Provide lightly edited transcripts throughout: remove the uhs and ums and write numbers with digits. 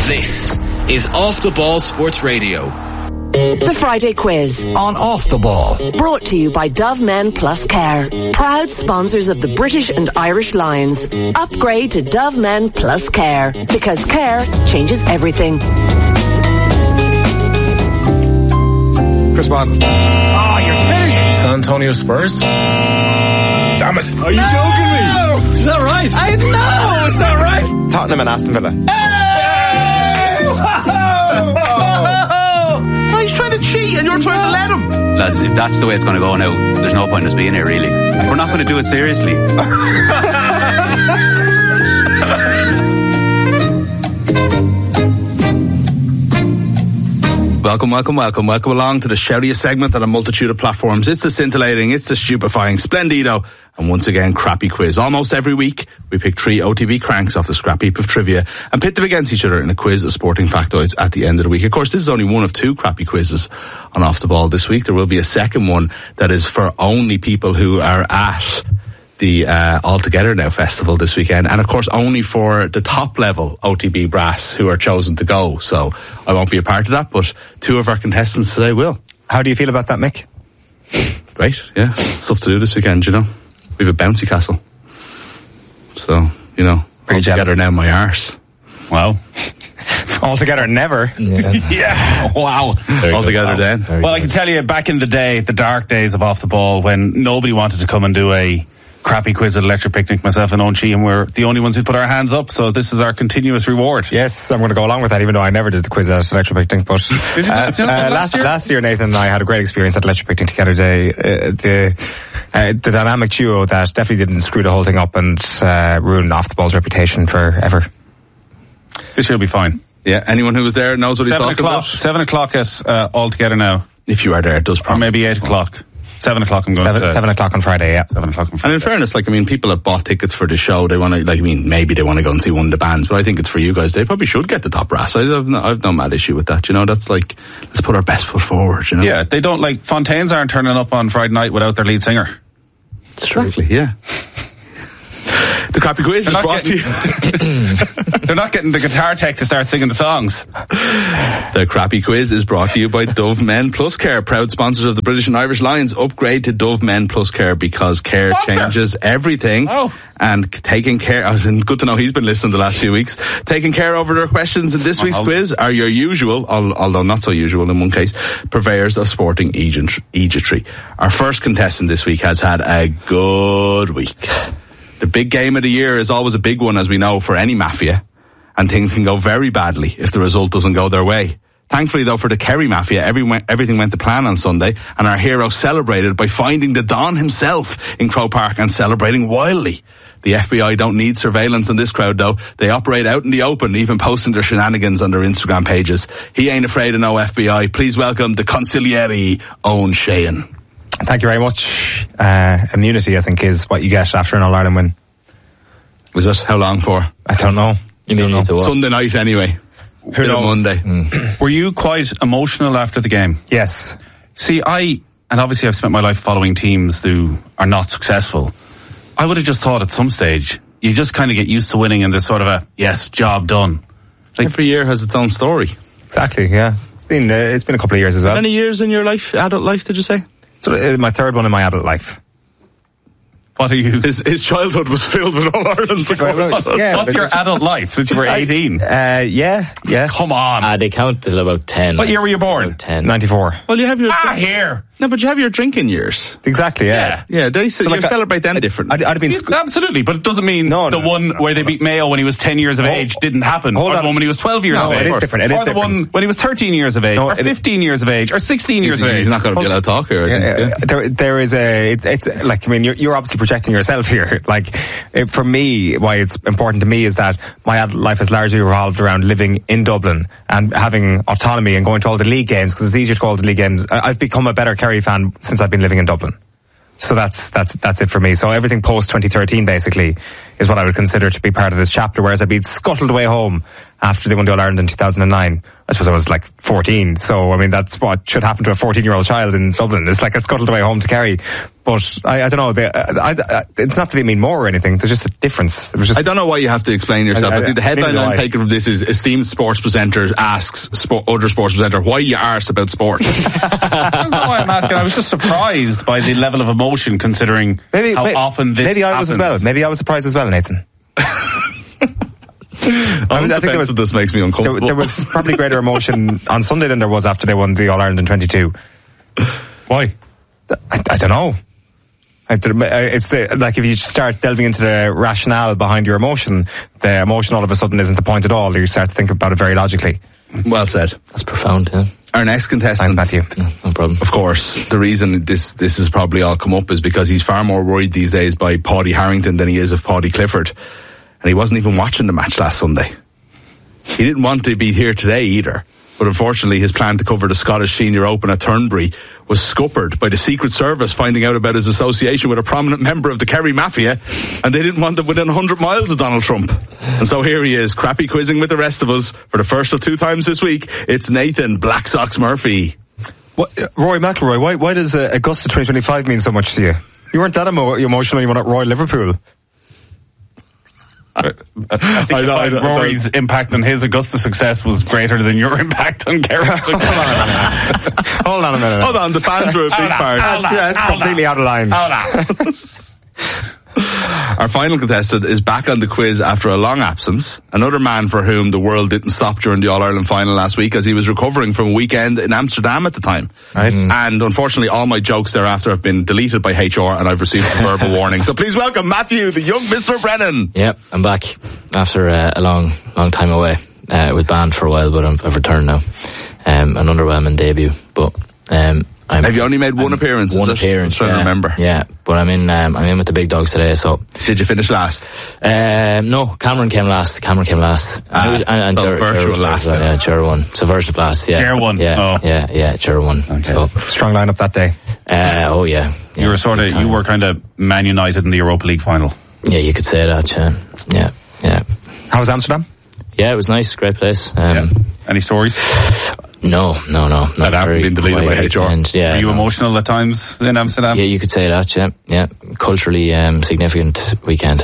This is Off the Ball Sports Radio. The Friday Quiz on Off the Ball. Brought to you by Dove Men Plus Care. Proud sponsors of the British and Irish Lions. Upgrade to Dove Men Plus Care. Because care changes everything. Chris Martin. Oh, you're kidding me. San Antonio Spurs? Damn it. Are you joking me? Is that right? I know, is that right? Tottenham and Aston Villa. He's trying to cheat and you're trying to let him. Lads, if that's the way it's going to go now, there's no point in us being here, really. We're not going to do it seriously. Welcome along to the shoutiest segment on a multitude of platforms. It's the scintillating, it's the stupefying, splendido, and once again, crappy quiz. Almost every week, we pick 3 OTB cranks off the scrap heap of trivia and pit them against each other in a quiz of sporting factoids at the end of the week. Of course, this is only one of 2 crappy quizzes on Off the Ball this week. There will be a second one that is for only people who are at the All Together Now festival this weekend, and of course only for the top level OTB brass who are chosen to go. So I won't be a part of that, but 2 of our contestants today will. How do you feel about that, Mick? Great, yeah. Stuff to do this weekend, you know. We have a bouncy castle. So, you know, Pretty All Together jealous. Now my arse. Wow. All together, never. Yeah. Wow. All Together then. Well, I can tell you, back in the day, the dark days of Off the Ball, when nobody wanted to come and do a crappy quiz at Electric Picnic, myself and Owen Sheehan were the only ones who put our hands up, so this is our continuous reward. Yes, I'm going to go along with that, even though I never did the quiz at Electric Picnic. But Did you not last year? last year, Nathan and I had a great experience at Electric Picnic together today. The dynamic duo that definitely didn't screw the whole thing up and ruin Off the Ball's reputation forever. This year will be fine. Yeah, anyone who was there knows what he's 7 talking o'clock, about. 7 o'clock at All Together Now. If you are there, it does Or promise. maybe 8 o'clock. 7 o'clock I'm going to say. 7 o'clock on Friday, yeah. 7 o'clock on And Friday. in fairness, like, I mean, people have bought tickets for the show. They want to, like, I mean, maybe they want to go and see one of the bands, but I think it's for you guys. They probably should get the top brass. I've no mad issue with that. You know, that's like, let's put our best foot forward, you know? Yeah, they don't, like, Fontaines aren't turning up on Friday night without their lead singer. Exactly, yeah. The crappy quiz is brought to you. They're not getting the guitar tech to start singing the songs. The crappy quiz is brought to you by Dove Men Plus Care, proud sponsors of the British and Irish Lions. Upgrade to Dove Men Plus Care because care changes everything. Oh. And taking care, and good to know he's been listening the last few weeks. Taking care over their questions in this week's quiz are your usual, although not so usual in one case, purveyors of sporting egetry. Our first contestant this week has had a good week. The big game of the year is always a big one, as we know, for any mafia, and things can go very badly if the result doesn't go their way. Thankfully, though, for the Kerry Mafia, everything went to plan on Sunday, and our hero celebrated by finding the Don himself in Croke Park and celebrating wildly. The FBI don't need surveillance on this crowd, though. They operate out in the open, even posting their shenanigans on their Instagram pages. He ain't afraid of no FBI. Please welcome the consigliere, Owen Sheehan. Thank you very much. Immunity, I think, is what you get after an All-Ireland win. Was it? How long for? I don't know. Immunity to what? Sunday night, anyway. Who knows? Monday. Were you quite emotional after the game? Yes. See, and obviously I've spent my life following teams who are not successful. I would have just thought at some stage, you just kind of get used to winning and there's sort of a, yes, job done. Like, Every year has its own story. Exactly, yeah. It's been a couple of years as well. How many years in your life, adult life, did you say? So, my third one in my adult life. what are you? His childhood was filled with All Ireland. What's your adult life since you were 18? Yeah. Come on. They count till about 10. What year were you born? About 10. 94. Well, you have your... Here. No, but you have your drinking years. Exactly, yeah. Yeah, they So, like, celebrate them differently. I'd have been... Absolutely, but it doesn't mean the one where they beat Mayo when he was 10 years of age didn't happen. Hold or on. the one when he was 12 years of age. it is different. Or the one when he was 13 years of age, or 15 years of age, or 16 years of age. He's not going to be allowed to talk here, I think. There is it's like, I mean, you're obviously projecting yourself here. Like, for me, why it's important to me is that my adult life has largely revolved around living in Dublin and having autonomy and going to all the league games, because it's easier to go to all the league games. I've become a better Kerry fan since I've been living in Dublin. So that's it for me. So everything post 2013 basically is what I would consider to be part of this chapter, whereas I'd be scuttled away home after they won the All-Ireland in 2009. I suppose I was like 14. So, I mean, that's what should happen to a 14-year-old child in Dublin. It's like it's scuttled away home to Kerry. But I don't know. It's not that they mean more or anything. There's just a difference. It was just, I don't know why you have to explain yourself. I think the headline I'm taking from this is esteemed sports presenter asks other sports presenter why you arsed about sport. I don't know why I'm asking. I was just surprised by the level of emotion considering how often this maybe I was happens. as well. Maybe I was surprised as well, Nathan. I think this makes me uncomfortable. There was probably greater emotion on Sunday than there was after they won the All-Ireland in 22. Why? I don't know. It's like if you start delving into the rationale behind your emotion, the emotion all of a sudden isn't the point at all. You start to think about it very logically. Well said. That's profound, yeah. Our next contestant, thanks, Matthew. No problem. Of course, the reason this has probably all come up is because he's far more worried these days by Paudie Harrington than he is of Paudie Clifford. And he wasn't even watching the match last Sunday. He didn't want to be here today either. But unfortunately, his plan to cover the Scottish Senior Open at Turnberry was scuppered by the Secret Service finding out about his association with a prominent member of the Kerry Mafia, and they didn't want him within 100 miles of Donald Trump. And so here he is, crappy quizzing with the rest of us for the first of 2 times this week. It's Nathan Black Sox Murphy. What, Rory McIlroy, why does Augusta 2025 mean so much to you? You weren't that emotional when you won at Royal Liverpool. I think Rory's impact on his Augusta success was greater than your impact on Kerry's success. Hold on a minute. Hold on, the fans were a big part. It's completely out of line. Our final contestant is back on the quiz after a long absence. Another man for whom the world didn't stop during the All-Ireland final last week as he was recovering from a weekend in Amsterdam at the time. Right. And unfortunately all my jokes thereafter have been deleted by HR and I've received a verbal warning. So please welcome Matthew, the young Mr. Brennan. Yep, I'm back after a long time away. I was banned for a while, but I've returned now. An underwhelming debut, but have you only made one appearance? One appearance. I'm trying to remember. Yeah, but I'm in with the big dogs today. So did you finish last? No, Cameron came last. And virtual last. Yeah, Ger won. So virtual last. Yeah, Ger won. Yeah, Ger won. Okay. So, strong lineup that day. Oh yeah. You were kind of Man United in the Europa League final. Yeah, you could say that. Yeah. How was Amsterdam? Yeah, it was nice. Great place. Any stories? No. Not that haven't been deleted by HR. Yeah, Are you emotional at times in Amsterdam? Yeah, you could say that. Yeah. Culturally significant weekend.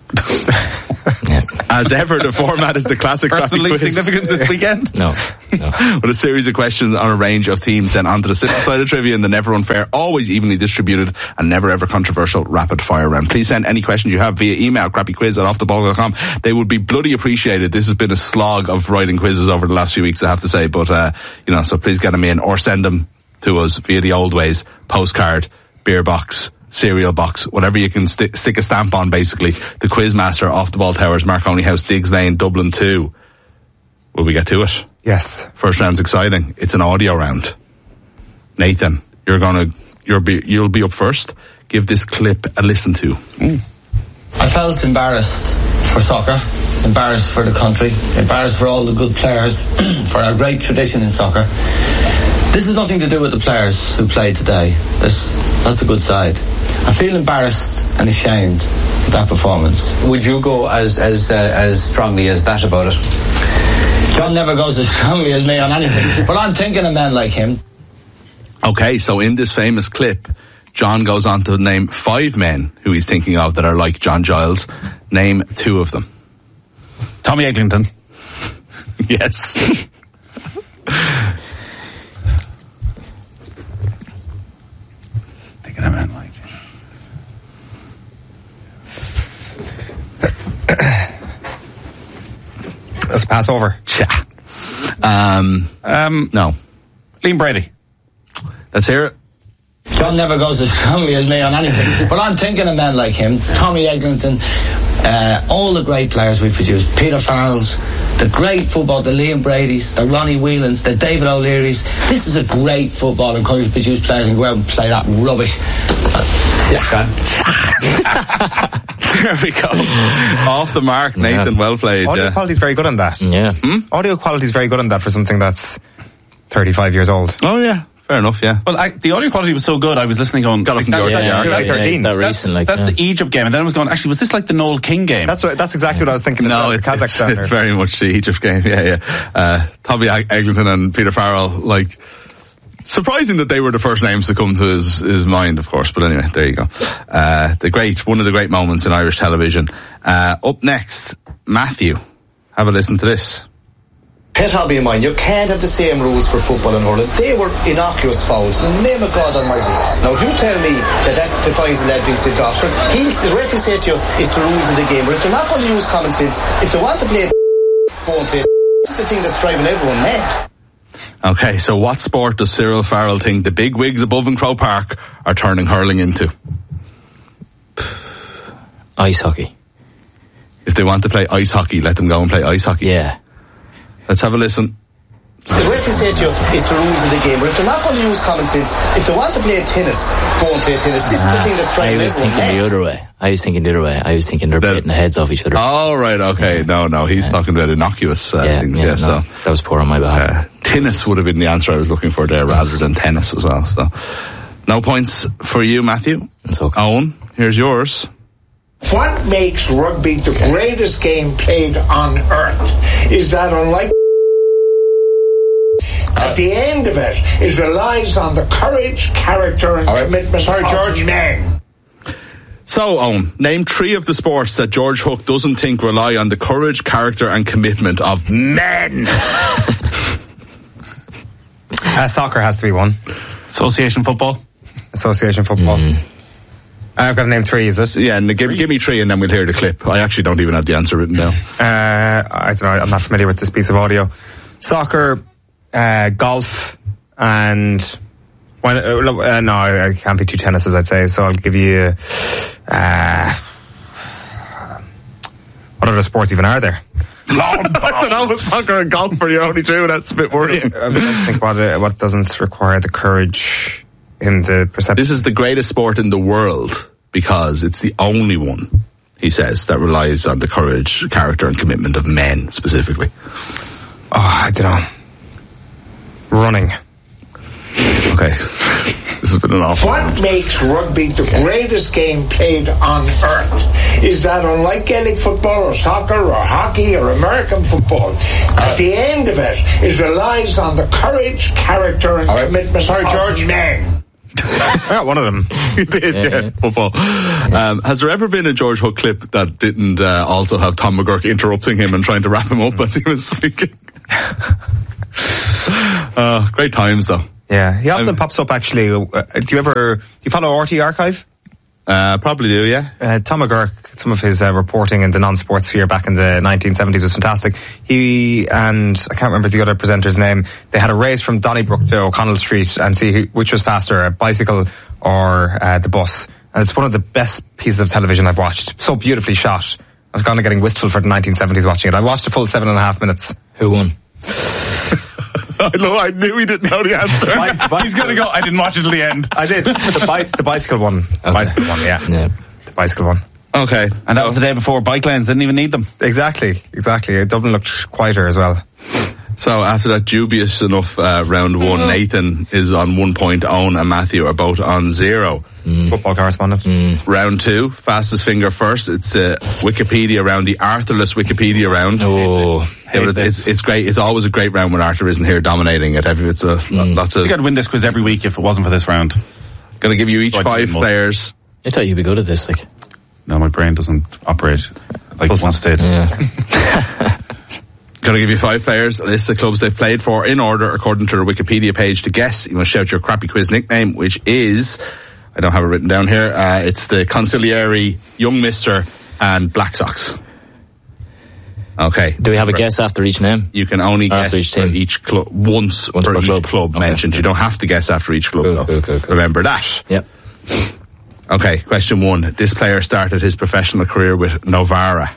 Yeah. As ever, the format is the classic Personally quiz. significant weekend? No. With a series of questions on a range of themes, then onto the simple side of trivia and the never unfair, always evenly distributed and never ever controversial rapid fire round. Please send any questions you have via email, crappyquiz@offtheball.com. They would be bloody appreciated. This has been a slog of writing quizzes over the last few weeks, I have to say, but so please get them in or send them to us via the old ways, postcard, beer box, cereal box, whatever you can stick a stamp on, basically. The Quizmaster, Off the Ball Towers, Marconi House, Diggs Lane, Dublin 2. Will we get to it? Yes. First round's exciting. It's an audio round. Nathan, you'll be up first. Give this clip a listen to. I felt embarrassed for soccer, embarrassed for the country, embarrassed for all the good players, for our great tradition in soccer. This has nothing to do with the players who played today. That's a good side. I feel embarrassed and ashamed with that performance. Would you go as strongly as that about it? John never goes as strongly as me on anything, but I'm thinking of men like him. Okay, so in this famous clip, John goes on to name 5 men who he's thinking of that are like John Giles. Name 2 of them. Tommy Eglinton. Yes. Thinking of men like Let's pass over. No. Liam Brady. Let's hear it. John never goes as strongly as me on anything, but I'm thinking of men like him, Tommy Eglinton, all the great players we produced, Peter Farrells, the great football, the Liam Bradys, the Ronnie Whelans, the David O'Learys. This is a great football and country produce players and go out and play that rubbish. There we go. Off the mark, Nathan. Well played. Audio quality is very good on that. Yeah. Audio quality is very good on that for something that's 35 years old. Oh yeah. Fair enough, yeah. Well, the audio quality was so good, I was listening going... Got up in the it's that recent. That's the Egypt game. And then I was going, actually, was this like the Noel King game? That's exactly what I was thinking. No, it's very much the Egypt game, yeah. Tommy Eglinton and Peter Farrell, like... Surprising that they were the first names to come to his mind, of course. But anyway, there you go. One of the great moments in Irish television. Up next, Matthew. Have a listen to this. Pet hobby of mine, you can't have the same rules for football and hurling. They were innocuous fouls, in the name of God Almighty. Now, if you tell me that defines the lad being sent off, the referee said to you, it's the rules of the game. But if they're not going to use common sense, if they want to play go and play it's the thing that's driving everyone mad. Okay, so what sport does Cyril Farrell think the big wigs above in Croke Park are turning hurling into? Ice hockey. If they want to play ice hockey, let them go and play ice hockey. Yeah. Let's have a listen. The referee said to you, it's the rules of the game. But if they're not going to use common sense, if they want to play tennis, go and play tennis. This is the thing that's driving everyone mad. I was thinking the other way. I was thinking they're beating the heads off each other. Oh, right, okay. No, he's talking about innocuous things. Yeah, so that was poor on my behalf. Tennis would have been the answer I was looking for there rather than tennis as well. So, no points for you, Matthew. It's okay. Owen, here's yours. What makes rugby the greatest game played on earth is that unlike at the end of it relies on the courage, character and commitment of men. So, Owen, name 3 of the sports that George Hook doesn't think rely on the courage, character and commitment of men. Soccer has to be one. Association football. I've got to name 3, is it? Yeah, and give me 3 and then we'll hear the clip. I actually don't even have the answer written down. I don't know, I'm not familiar with this piece of audio. Soccer, golf, and... no, I can't be 2 tennises, I'd say, so I'll give you... what other sports even are there? I don't know, soccer and golf are your only 2, that's a bit worrying. I think what doesn't require the courage in the perception. This is the greatest sport in the world because it's the only one, he says, that relies on the courage, character and commitment of men specifically. I don't know. Running. Okay. This has been an awful What one. makes rugby the greatest game played on earth is that unlike Gaelic football or soccer or hockey or American football, at the end of it relies on the courage, character and commitment of men. Yeah, one of them. You did, yeah. Football. Has there ever been a George Hook clip that didn't also have Tom McGurk interrupting him and trying to wrap him up as he was speaking? Great times, though. Yeah, he often pops up, actually. Do you follow RT Archive? Probably do, yeah. Tom McGurk, some of his reporting in the non-sports sphere back in the 1970s was fantastic. He and, I can't remember the other presenter's name, they had a race from Donnybrook to O'Connell Street and see which was faster, a bicycle or the bus. And it's one of the best pieces of television I've watched. So beautifully shot. I was kind of getting wistful for the 1970s watching it. I watched a full 7.5 minutes. Who won? I knew he didn't know the answer. He's going to go, I didn't watch it till the end. I did. The bicycle one. The bicycle one, yeah. The bicycle one. Okay. And that was the day before bike lanes didn't even need them. Exactly. Dublin looked quieter as well. So after that dubious enough round 1, Nathan is on 1 point, Owen and Matthew are both on 0. Football correspondent. Round 2, fastest finger first. It's the Wikipedia round, the Arthurless Wikipedia round. It's great. It's always a great round when Arthur isn't here dominating it. It's lots of. You got to win this quiz every week if it wasn't for this round. Going to give you each 5 players. I thought you'd be good at this, like. No, my brain doesn't operate like it once did. Yeah. Going to give you 5 players, a list of clubs they've played for in order according to their Wikipedia page. To guess, you must shout your crappy quiz nickname, which is, I don't have it written down here, it's the Consigliere, Young Mister and Black Sox. Okay. Do we have a guess after each name? You can only guess for each club once per each club mentioned. You don't have to guess after each club though. Cool. Remember that. Yep. Okay, question 1. This player started his professional career with Novara.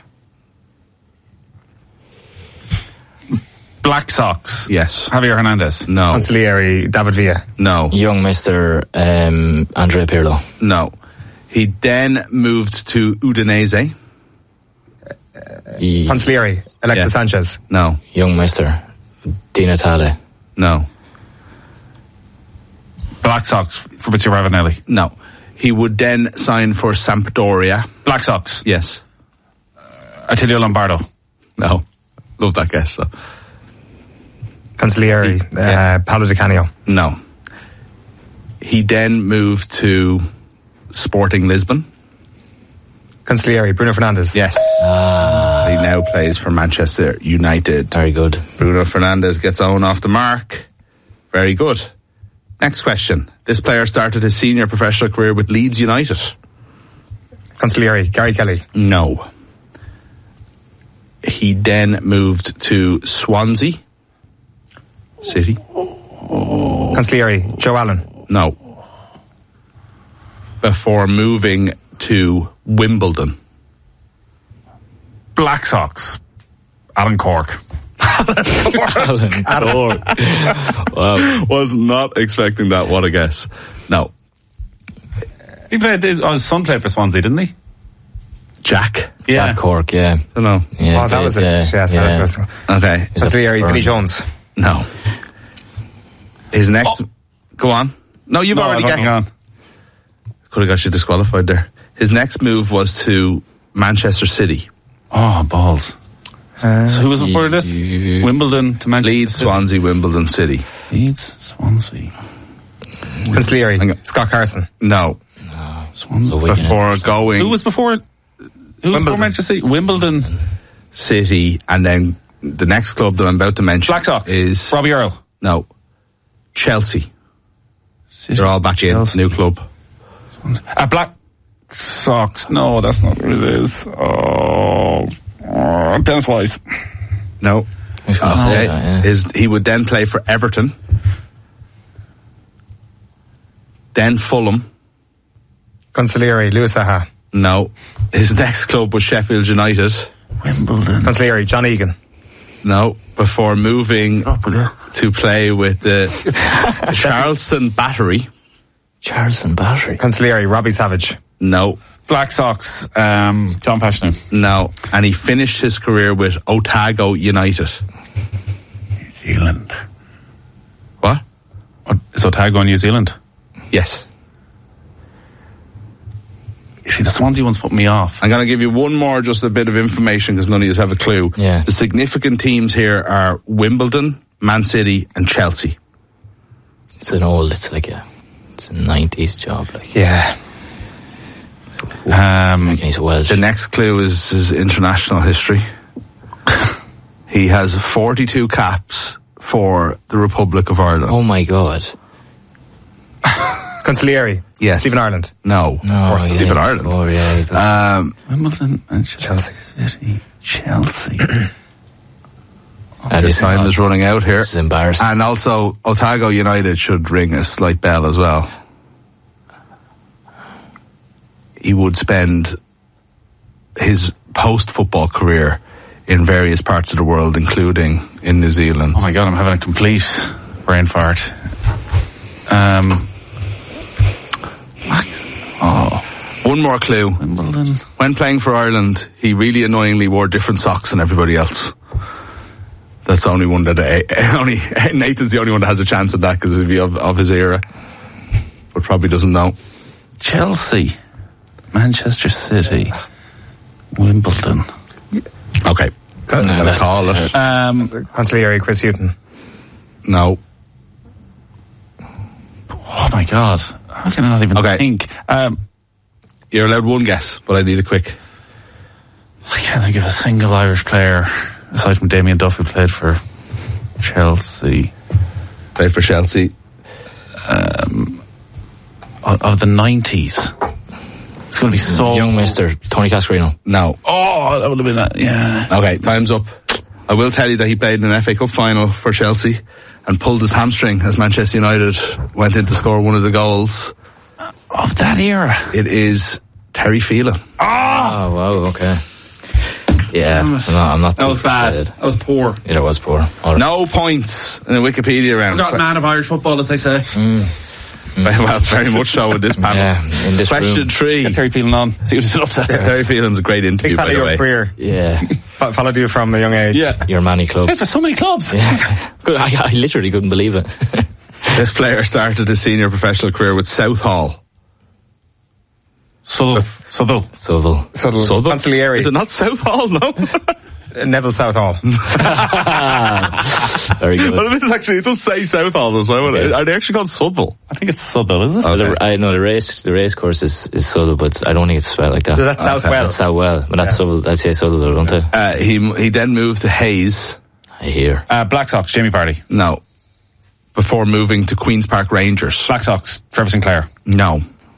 Black Sox. Yes. Javier Hernandez. No. Consigliere, David Villa. No. Young Mr. Andrea Pirlo. No. He then moved to Udinese. Consigliere, Alexis Sanchez. No. Young Mr. Di Natale. No. Black Sox, Fabrizio Ravanelli. No. He would then sign for Sampdoria. Black Sox. Yes. Attilio Lombardo. No. Love that guess, though. Consigliere, Paolo Di Canio. No. He then moved to Sporting Lisbon. Consigliere, Bruno Fernandes. Yes. He now plays for Manchester United. Very good. Bruno Fernandes gets Owen off the mark. Very good. Next question. This player started his senior professional career with Leeds United. Consigliere, Gary Kelly. No. He then moved to Swansea City. Consigliere, Joe Allen. No. Before moving to Wimbledon. Black Sox. Alan Cork. Alan Cork. Wow. Was not expecting that. What a guess. No. He played, his son played for Swansea, didn't he? Jack. Yeah. Jack Cork, yeah. I don't know. Yeah, Oh, that was it. Yes. Okay. Consigliere, Vinnie Jones. No. His next... Go on. No, you've already guessed. Could have got you disqualified there. His next move was to Manchester City. Oh, balls. So who was before this? Wimbledon to Manchester Leeds, City. Swansea, Wimbledon, City. Leeds, Swansea. Consigliere, Scott Carson. No. Swansea. Before going... Who was before Manchester City? Wimbledon. City, and then the next club that I'm about to mention... Black Sox. Is... Robbie Earl. No. Chelsea. City. They're all back Chelsea. in. New club. Black Sox. No, that's not what it is. Oh, Dennis Wise. No. He would then play for Everton. Then Fulham. Consigliere, Lewis Zaha. No. His next club was Sheffield United. Wimbledon. Consigliere, John Egan. No. Before moving to play with the Charleston Battery. Charleston Battery. Consigliere, Robbie Savage. No. Black Sox. John Fashanu. No. And he finished his career with Otago United. New Zealand. What? Is Otago in New Zealand? Yes. You see, the Swansea one's putting me off. I'm going to give you one more, just a bit of information, because none of you have a clue. Yeah. The significant teams here are Wimbledon, Man City, and Chelsea. It's a 90s job, like. Yeah. He's Welsh. The next clue is his international history. He has 42 caps for the Republic of Ireland. Oh my God. Consigliere. Yes. Stephen Ireland. No. Stephen Ireland. Oh, yeah. Wimbledon and Chelsea. Chelsea. His time is running out here. This is embarrassing. And also, Otago United should ring a slight bell as well. He would spend his post-football career in various parts of the world, including in New Zealand. Oh my God, I'm having a complete brain fart. One more clue. Wimbledon. When playing for Ireland, he really annoyingly wore different socks than everybody else. That's the only one that Nathan's the only one that has a chance at that because of his era, but probably doesn't know. Chelsea, Manchester City, Wimbledon. Okay, that's all of it. Consigliere, Chris Hughton. No. Oh my God, how can I not even think? You're allowed one guess, but I need a quick. I can't think of a single Irish player aside from Damien Duff who played for Chelsea. Played for Chelsea. Of the 90s. It's going to be so... Young Mister Tony Cascarino. No. Oh, that would have been that, yeah. Okay, time's up. I will tell you that he played in an FA Cup final for Chelsea and pulled his hamstring as Manchester United went in to score one of the goals. Of that era. It is Terry Phelan. Oh, wow, okay. Yeah, I'm not that was bad. Excited. That was poor. Yeah, it was poor. Right. No points in the Wikipedia round. Forgotten man of Irish football, as they say. Well, very much so in this panel. Yeah, in this Question room. 3. Get Terry Phelan on. See what he's up to. Terry Phelan's a great interview, by the way. Career. Yeah. Followed you from a young age. Yeah. Your many clubs. There's so many clubs. Yeah. I literally couldn't believe it. This player started his senior professional career with Southall. Southall. Consigliere. Is it not Southall? No. Neville Southall. Very good. Well, it does say Southall as well. Yeah. Are they actually called Southall? I think it's Southall, is it? Okay. I know the race course is Southall, but I don't think it's spelled like that. No, that's Southwell. That's Southwell, but that's Southall. I say Southall, don't I? He then moved to Hayes. I hear. Black Sox, Jamie Vardy. No. Before moving to Queen's Park Rangers. Black Sox, Trevor Sinclair. No.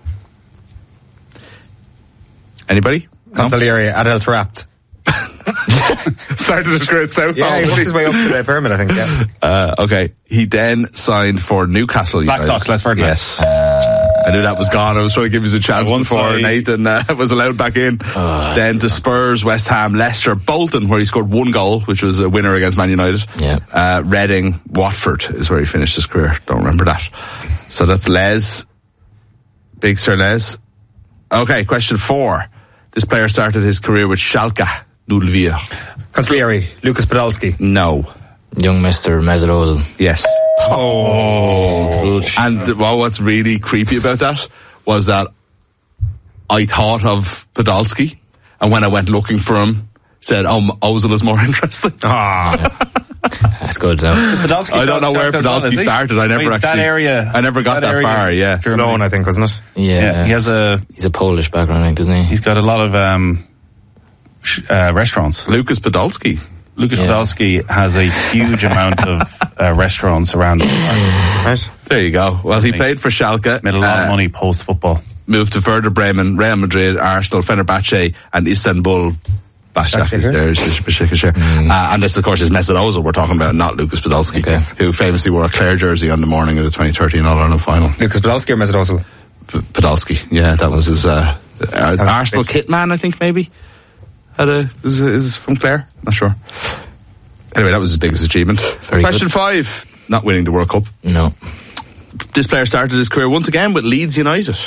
Anybody? Consigliere, Adel Trapt. Started his career at Southall. Yeah, he worked his way up to the pyramid, I think, yeah. Okay. He then signed for Newcastle United. Black Sox, Les Ferdinand. Yes. I knew that was gone. I was trying to give you a chance before Nathan was allowed back in. Then to Spurs, West Ham, Leicester, Bolton, where he scored 1 goal, which was a winner against Man United. Yeah. Reading, Watford is where he finished his career. Don't remember that. So that's Les. Big Sir Les. Okay, question 4. This player started his career with Schalke 04. Consigliere, Lucas Podolski. No. Young Mr. Mesut Ozil. Yes. And what's really creepy about that was that I thought of Podolski, and when I went looking for him, said, Ozil is more interesting. That's good now. I don't know where Podolski started. I never got that far. Yeah, Cologne, I think, wasn't it? Yeah. He's a Polish background, I think, doesn't he? He's got a lot of restaurants. Lucas Podolski. Podolski has a huge amount of restaurants around the world. Right. There you go. Well, he played for Schalke. Made a lot of money post-football. Moved to Werder Bremen, Real Madrid, Arsenal, Fenerbahce, and Istanbul. Başakşehir. And this, of course, is Mesut Ozil we're talking about, not Lucas Podolski, who famously wore a Clare jersey on the morning of the 2013 All-Ireland final. Lucas Podolski or Mesut Ozil? Podolski, yeah, that was his Arsenal kit man, I think, maybe. Is from Clare? Not sure. Anyway, that was his biggest achievement. Question 5. Not winning the World Cup. No. This player started his career once again with Leeds United.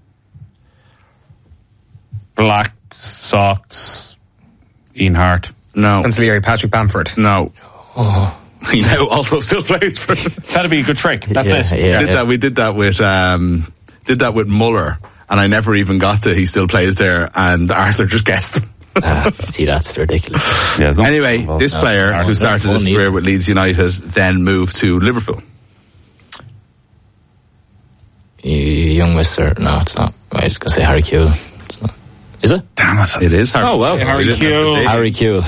Black Sox, Ian Hart. No. Consigliere, Patrick Bamford. No. He now also still plays for... That'd be a good trick. That's it. Yeah. We did that with Muller, and I never even got to he still plays there, and Arthur just guessed him. See, that's ridiculous. Yeah, anyway, this player who started his career with Leeds United then moved to Liverpool. Young Mister. No, it's not. I was going to say Harry Kewell. Is it? Damn it. It is. Oh, wow. Harry Kewell. Harry Kewell.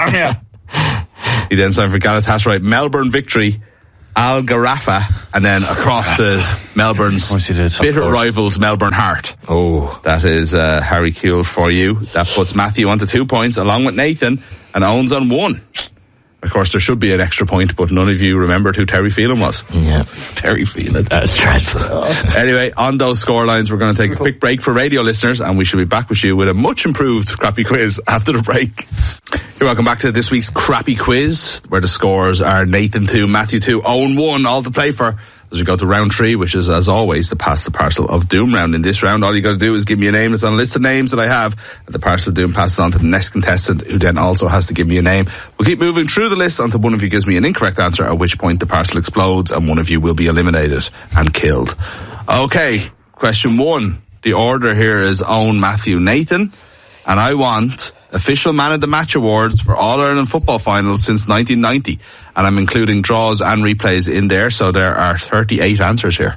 He then signed for Galatasaray, Melbourne Victory, Al Gharafa, and then across to Melbourne's bitter rivals, Melbourne Heart. Oh. That is Harry Kewell for you. That puts Matthew on to 2 points, along with Nathan, and Owen's on 1. Of course, there should be an extra point, but none of you remembered who Terry Phelan was. Yeah. Terry Phelan. That's dreadful. Anyway, on those scorelines, we're going to take a quick break for radio listeners, and we shall be back with you with a much improved crappy quiz after the break. You're welcome back to this week's crappy quiz, where the scores are Nathan 2, Matthew 2, Owen 1, all to play for as we go to round 3, which is, as always, the Pass the Parcel of Doom round. In this round, all you got to do is give me a name. It's on a list of names that I have, and the Parcel of Doom passes on to the next contestant, who then also has to give me a name. We'll keep moving through the list until one of you gives me an incorrect answer, at which point the parcel explodes and one of you will be eliminated and killed. Okay, question 1. The order here is Owen, Matthew, Nathan, and I want official Man of the Match awards for All-Ireland football finals since 1990. And I'm including draws and replays in there, so there are 38 answers here.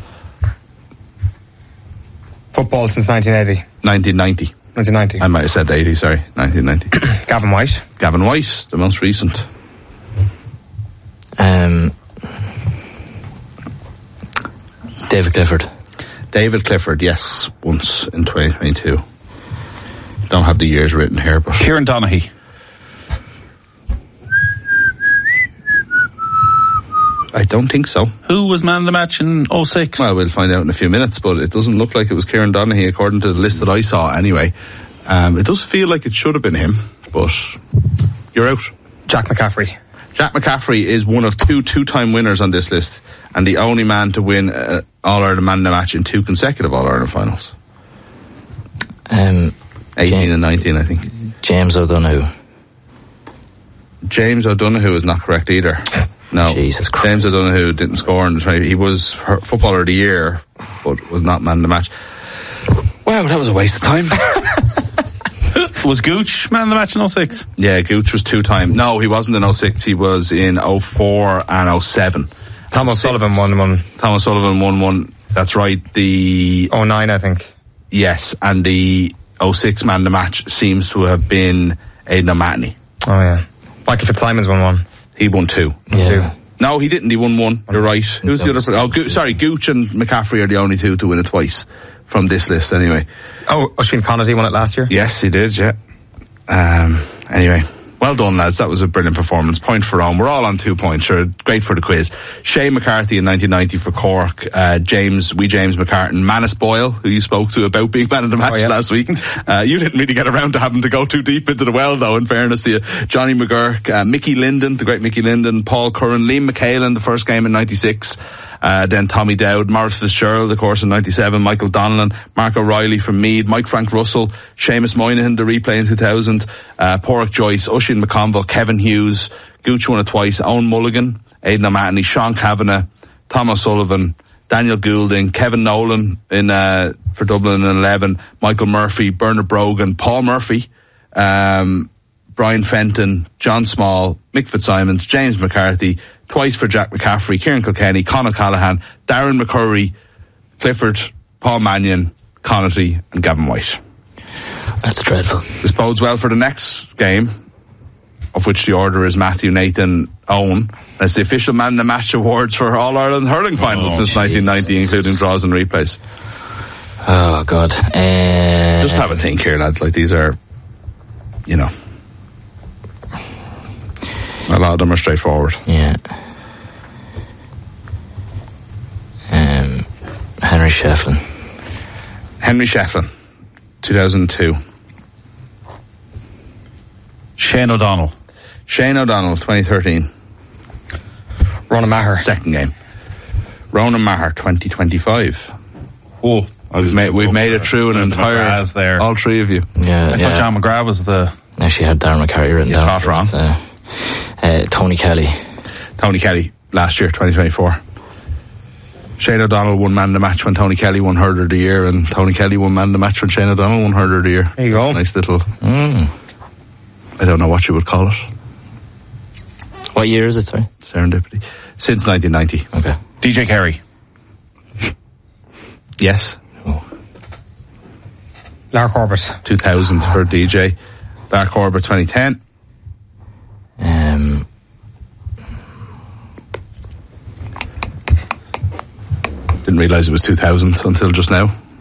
Football since 1980. 1990. 1990. I might have said 80, sorry. 1990. Gavin White. Gavin White, the most recent. David Clifford. David Clifford, yes, once in 2022. Don't have the years written here, but... Kieran Donaghy. I don't think so. Who was man of the match in 06? Well, we'll find out in a few minutes, but it doesn't look like it was Kieran Donaghy according to the list that I saw anyway. It does feel like it should have been him, but you're out. Jack McCaffrey. Jack McCaffrey is one of two-time winners on this list, and the only man to win All-Ireland Man of the Match in 2 consecutive All-Ireland finals. 18 and 19, I think. James O'Donoghue. James O'Donoghue is not correct either. No. Jesus Christ. James O'Donoghue didn't score in the 20. He was Footballer of the Year, but was not man of the match. Wow, that was a waste of time. Was Gooch man of the match in 06? Yeah, Gooch was 2 times. No, he wasn't in 06. He was in 04 and 07. Thomas Sullivan won one. Thomas Sullivan won one. That's right. The 09, I think. Yes, and the 06 man of the match seems to have been Aidan O'Mahony. Oh yeah. Michael Fitzsimons won one. He won 2. Yeah. No, he didn't. He won 1. You're right. Who's the other? Sorry, Gooch and McCaffrey are the only 2 to win it twice from this list. Anyway. Oh, Oisin Connaughton won it last year. Yes, he did. Yeah. Anyway, well done, lads. That was a brilliant performance. Point for Rome. We're all on 2 points. Sure, great for the quiz. Shane McCarthy in 1990 for Cork. James McCartan. Manus Boyle, who you spoke to about being man of the match last week. You didn't really get around to having to go too deep into the well, though, in fairness to you. Johnny McGurk, Mickey Linden, the great Mickey Linden, Paul Curran, Liam McHalen, the first game in 96. Then Tommy Dowd, Maurice Fitzgerald, of course, in 97, Michael Donnellan, Mark O'Reilly from Meath, Mike Frank Russell, Seamus Moynihan, the replay in 2000, Porrick Joyce, Oisin McConville, Kevin Hughes, Gooch won it twice, Owen Mulligan, Aidan O'Mahony, Sean Kavanagh, Thomas Sullivan, Daniel Goulding, Kevin Nolan for Dublin in 11, Michael Murphy, Bernard Brogan, Paul Murphy, Brian Fenton, John Small, Mick Fitzsimons, James McCarthy, twice for Jack McCaffrey, Kieran Kilkenny, Conor Callaghan, Darren McCurry, Clifford, Paul Mannion, Connaughton and Gavin White. That's dreadful. This bodes well for the next game, of which the order is Matthew, Nathan, Owen. That's the official man of the match awards for All Ireland hurling finals since 1990, including draws and replays. Oh God. Just have a think here, lads. Like, these are, you know, a lot of them are straightforward. Yeah. Henry Shefflin. Henry Shefflin, 2002. Shane O'Donnell. Shane O'Donnell, 2013. Ronan Maher. Second game. Ronan Maher, 2025. Oh, we've made it through an entire... there. All 3 of you. Yeah. I thought John McGrath was the... Actually had Darren McCarty written down. It's half wrong. Tony Kelly. Tony Kelly, last year, 2024. Shane O'Donnell won man of the match when Tony Kelly won Hurler of the Year, and Tony Kelly won man of the match when Shane O'Donnell won Hurler of the Year. There you go. Nice little... I don't know what you would call it. What year is it, sorry? Serendipity. Since 1990. Okay. DJ Carey. Yes. Lark Corbett. 2000 for DJ. Lark Corbett, 2010. Didn't realise it was 2000 until just now.